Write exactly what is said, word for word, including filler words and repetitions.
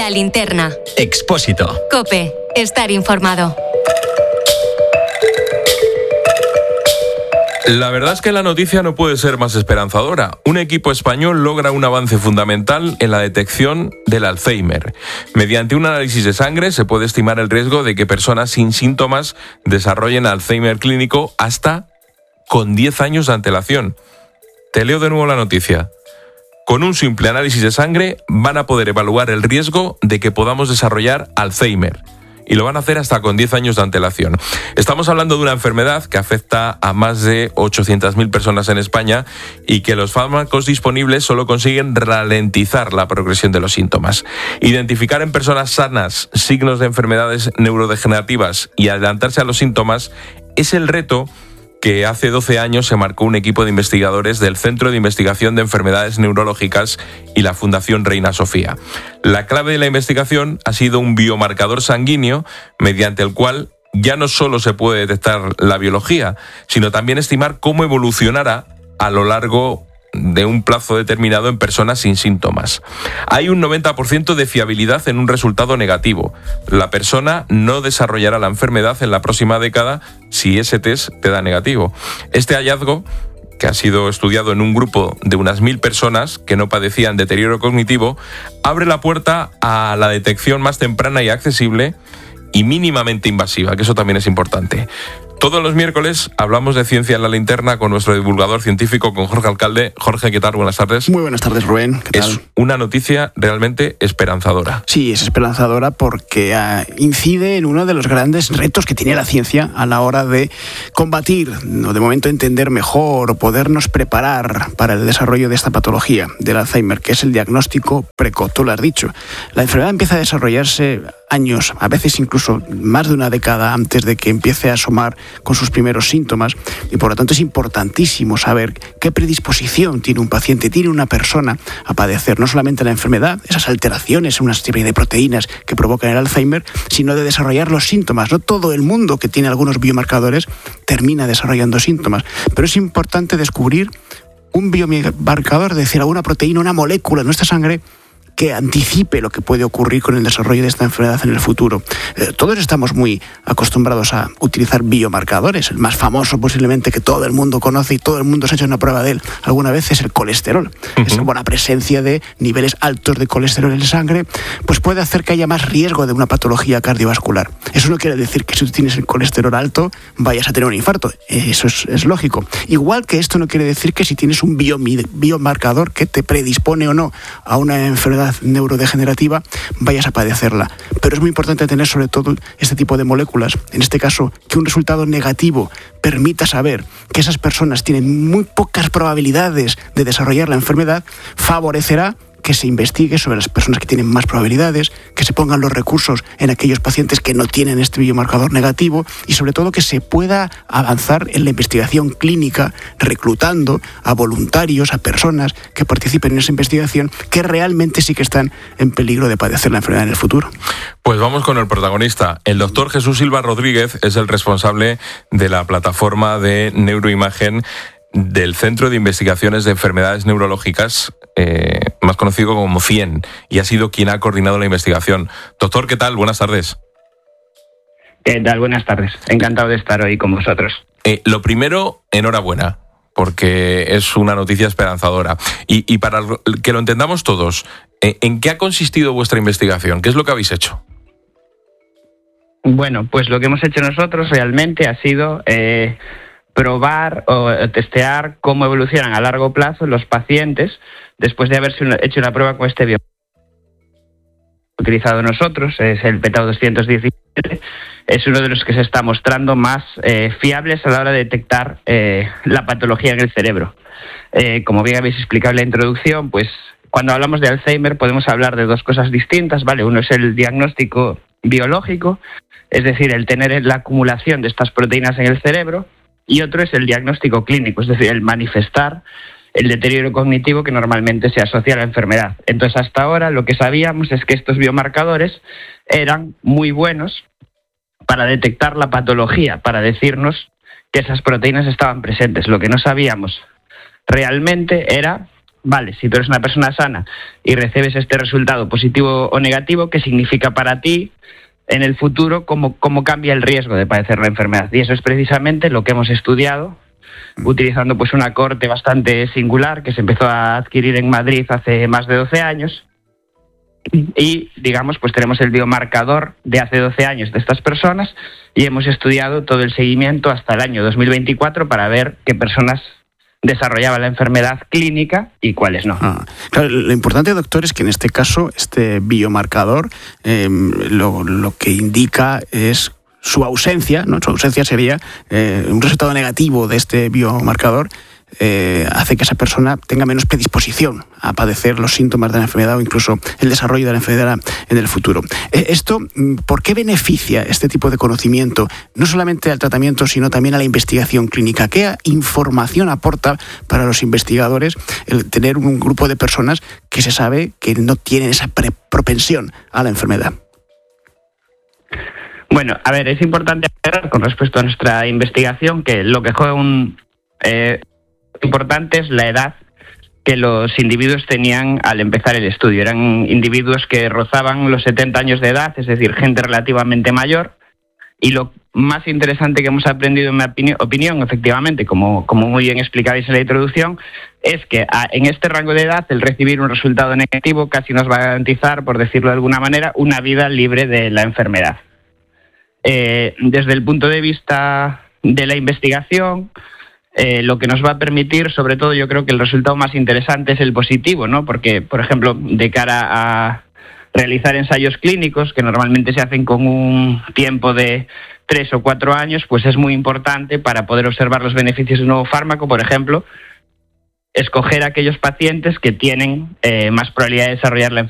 La Linterna. Expósito. COPE. Estar informado. La verdad es que la noticia no puede ser más esperanzadora. Un equipo español logra un avance fundamental en la detección del Alzheimer. Mediante un análisis de sangre se puede estimar el riesgo de que personas sin síntomas desarrollen Alzheimer clínico hasta con diez años de antelación. Te leo de nuevo la noticia. Con un simple análisis de sangre van a poder evaluar el riesgo de que podamos desarrollar Alzheimer. Y lo van a hacer hasta con diez años de antelación. Estamos hablando de una enfermedad que afecta a más de ochocientas mil personas en España y que los fármacos disponibles solo consiguen ralentizar la progresión de los síntomas. Identificar en personas sanas signos de enfermedades neurodegenerativas y adelantarse a los síntomas es el reto que hace doce años se marcó un equipo de investigadores del Centro de Investigación de Enfermedades Neurológicas y la Fundación Reina Sofía. La clave de la investigación ha sido un biomarcador sanguíneo mediante el cual ya no solo se puede detectar la biología, sino también estimar cómo evolucionará a lo largo de un plazo determinado en personas sin síntomas. Hay un noventa por ciento de fiabilidad en un resultado negativo. La persona no desarrollará la enfermedad en la próxima década si ese test te da negativo. Este hallazgo, que ha sido estudiado en un grupo de unas mil personas que no padecían deterioro cognitivo, abre la puerta a la detección más temprana y accesible y mínimamente invasiva, que eso también es importante. Todos los miércoles hablamos de ciencia en La Linterna con nuestro divulgador científico, con Jorge Alcalde. Jorge, ¿qué tal? Buenas tardes. Muy buenas tardes, Rubén. ¿Qué tal? Es una noticia realmente esperanzadora. Sí, es esperanzadora porque uh, incide en uno de los grandes retos que tiene la ciencia a la hora de combatir, o de momento entender mejor, o podernos preparar para el desarrollo de esta patología del Alzheimer, que es el diagnóstico precoz. Tú lo has dicho. La enfermedad empieza a desarrollarse años, a veces incluso más de una década antes de que empiece a asomar con sus primeros síntomas, y por lo tanto es importantísimo saber qué predisposición tiene un paciente, tiene una persona a padecer no solamente la enfermedad, esas alteraciones, una serie de proteínas que provocan el Alzheimer, sino de desarrollar los síntomas. No todo el mundo que tiene algunos biomarcadores termina desarrollando síntomas, pero es importante descubrir un biomarcador, es decir, alguna proteína, una molécula en nuestra sangre que anticipe lo que puede ocurrir con el desarrollo de esta enfermedad en el futuro. Eh, todos estamos muy acostumbrados a utilizar biomarcadores. El más famoso posiblemente que todo el mundo conoce y todo el mundo se ha hecho una prueba de él alguna vez es el colesterol. Uh-huh. Esa buena presencia de niveles altos de colesterol en la sangre pues puede hacer que haya más riesgo de una patología cardiovascular. Eso no quiere decir que si tú tienes el colesterol alto vayas a tener un infarto. Eso es, es lógico. Igual que esto no quiere decir que si tienes un biomarcador que te predispone o no a una enfermedad neurodegenerativa vayas a padecerla. Pero es muy importante tener sobre todo este tipo de moléculas, en este caso que un resultado negativo permita saber que esas personas tienen muy pocas probabilidades de desarrollar la enfermedad, favorecerá que se investigue sobre las personas que tienen más probabilidades, que se pongan los recursos en aquellos pacientes que no tienen este biomarcador negativo y sobre todo que se pueda avanzar en la investigación clínica reclutando a voluntarios, a personas que participen en esa investigación que realmente sí que están en peligro de padecer la enfermedad en el futuro. Pues vamos con el protagonista. El doctor Jesús Silva Rodríguez es el responsable de la plataforma de neuroimagen del Centro de Investigaciones de Enfermedades Neurológicas, eh, más conocido como CIEN, y ha sido quien ha coordinado la investigación. Doctor, ¿qué tal? Buenas tardes. ¿Qué tal? Buenas tardes. Encantado de estar hoy con vosotros. Eh, lo primero, enhorabuena, porque es una noticia esperanzadora. Y, y para que lo entendamos todos, eh, ¿en qué ha consistido vuestra investigación? ¿Qué es lo que habéis hecho? Bueno, pues lo que hemos hecho nosotros realmente ha sido Eh, probar o testear cómo evolucionan a largo plazo los pacientes después de haberse hecho una prueba con este biomarcador utilizado nosotros, es el p-tau doscientos diecisiete, es uno de los que se está mostrando más eh, fiables a la hora de detectar eh, la patología en el cerebro. Eh, como bien habéis explicado en la introducción, pues cuando hablamos de Alzheimer podemos hablar de dos cosas distintas, ¿vale? Uno es el diagnóstico biológico, es decir, el tener la acumulación de estas proteínas en el cerebro, y otro es el diagnóstico clínico, es decir, el manifestar el deterioro cognitivo que normalmente se asocia a la enfermedad. Entonces, hasta ahora lo que sabíamos es que estos biomarcadores eran muy buenos para detectar la patología, para decirnos que esas proteínas estaban presentes. Lo que no sabíamos realmente era vale, si tú eres una persona sana y recibes este resultado positivo o negativo, ¿qué significa para ti en el futuro? ¿Cómo, cómo cambia el riesgo de padecer la enfermedad? Y eso es precisamente lo que hemos estudiado, utilizando pues una cohorte bastante singular que se empezó a adquirir en Madrid hace más de doce años. Y, digamos, pues tenemos el biomarcador de hace doce años de estas personas y hemos estudiado todo el seguimiento hasta el año dos mil veinticuatro para ver qué personas desarrollaban la enfermedad clínica y cuáles no. Ah, claro, lo importante, doctor, es que en este caso este biomarcador eh, lo, lo que indica es su ausencia, ¿no? Su ausencia sería eh, un resultado negativo de este biomarcador. Eh, hace que esa persona tenga menos predisposición a padecer los síntomas de la enfermedad o incluso el desarrollo de la enfermedad en el futuro. Eh, esto, ¿por qué beneficia este tipo de conocimiento no solamente al tratamiento, sino también a la investigación clínica? ¿Qué información aporta para los investigadores el tener un grupo de personas que se sabe que no tienen esa propensión a la enfermedad? Bueno, a ver, es importante aclarar con respecto a nuestra investigación que lo que juega un... Eh, importante es la edad que los individuos tenían al empezar el estudio. Eran individuos que rozaban los setenta años de edad, es decir, gente relativamente mayor. Y lo más interesante que hemos aprendido, en mi opinión, opinión efectivamente, como, como muy bien explicabais en la introducción, es que a, en este rango de edad el recibir un resultado negativo casi nos va a garantizar, por decirlo de alguna manera, una vida libre de la enfermedad. Eh, desde el punto de vista de la investigación, Eh, lo que nos va a permitir, sobre todo, yo creo que el resultado más interesante es el positivo, ¿no? Porque, por ejemplo, de cara a realizar ensayos clínicos, que normalmente se hacen con un tiempo de tres o cuatro años, pues es muy importante para poder observar los beneficios de un nuevo fármaco, por ejemplo, escoger aquellos pacientes que tienen eh, más probabilidad de desarrollar la enfermedad